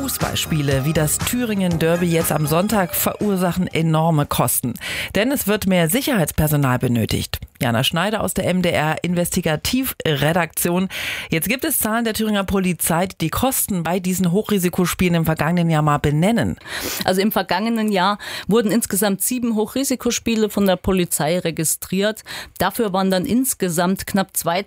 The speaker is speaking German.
Fußballspiele wie das Thüringen Derby jetzt am Sonntag verursachen enorme Kosten. Denn es wird mehr Sicherheitspersonal benötigt. Jana Schneider aus der MDR Investigativredaktion. Jetzt gibt es Zahlen der Thüringer Polizei, die die Kosten bei diesen Hochrisikospielen im vergangenen Jahr mal benennen. Also im vergangenen Jahr wurden insgesamt 7 Hochrisikospiele von der Polizei registriert. Dafür waren dann insgesamt knapp 2